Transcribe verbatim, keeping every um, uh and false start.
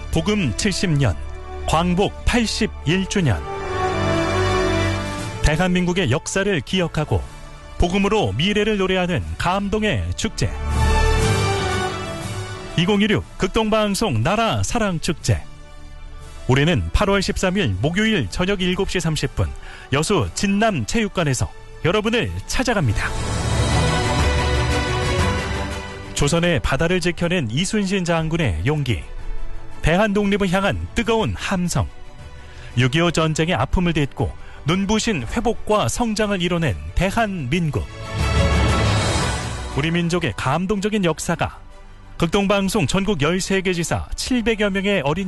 복음 칠십 년, 광복 팔십일 주년. 대한민국의 역사를 기억하고 복음으로 미래를 노래하는 감동의 축제. 이천이십육 극동방송 나라 사랑축제. 올해는 팔월 십삼일 목요일 저녁 일곱 시 삼십 분 여수 진남체육관에서 여러분을 찾아갑니다. 조선의 바다를 지켜낸 이순신 장군의 용기, 대한독립을 향한 뜨거운 함성, 육이오 전쟁의 아픔을 딛고 눈부신 회복과 성장을 이뤄낸 대한민국. 우리 민족의 감동적인 역사가 극동방송 전국 열세 개 지사 칠백여 명의 어린이